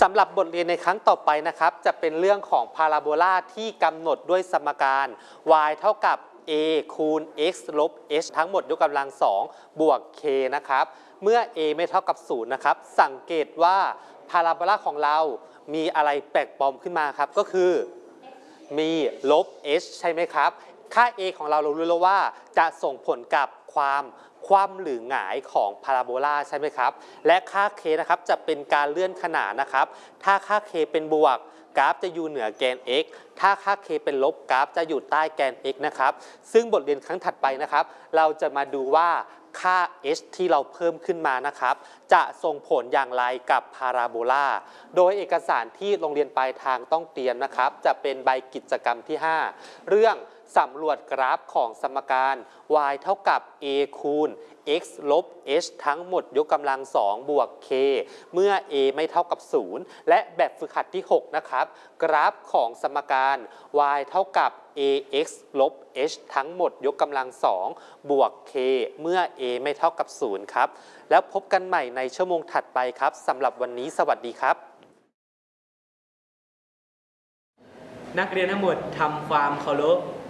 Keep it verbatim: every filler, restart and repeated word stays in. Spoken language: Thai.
สำหรับบทเรียนในครั้งต่อไปนะครับจะเป็นเรื่องของพาราโบลาที่กำหนดด้วยสมการ y เท่ากับ a คูณ x ลบ h ทั้งหมดยกกำลังสองบวก k นะครับเมื่อ a ไม่เท่ากับศูนย์นะครับสังเกตว่าพาราโบลาของเรามีอะไรแปลกปลอมขึ้นมาครับก็คือมีลบ h ใช่ไหมครับค่า a ของเราเรารู้แล้วว่าจะส่งผลกับความคว่ำหรือหงายของพาราโบลาใช่ไหมครับและค่า k นะครับจะเป็นการเลื่อนขนานนะครับถ้าค่า k เป็นบวกกราฟจะอยู่เหนือแกน x ถ้าค่า k เป็นลบกราฟจะอยู่ใต้แกน x นะครับซึ่งบทเรียนครั้งถัดไปนะครับเราจะมาดูว่าค่า h ที่เราเพิ่มขึ้นมานะครับจะส่งผลอย่างไรกับพาราโบลาโดยเอกสารที่โรงเรียนปลายทางต้องเตรียมนะครับจะเป็นใบกิจกรรมที่ห้าเรื่องสำรวจกราฟของสมการ y เท่ากับ a คูณ x ลบ h ทั้งหมดยกกำลังสองบวก k เมื่อ a ไม่เท่ากับศูนย์และแบบฝึกหัดที่หกนะครับกราฟของสมการ y เท่ากับ ax ลบ h ทั้งหมดยกกำลังสองบวก k เมื่อ a ไม่เท่ากับศูนย์ครับแล้วพบกันใหม่ในชั่วโมงถัดไปครับสำหรับวันนี้สวัสดีครับนักเรียนทั้งหมดทำความเคารพ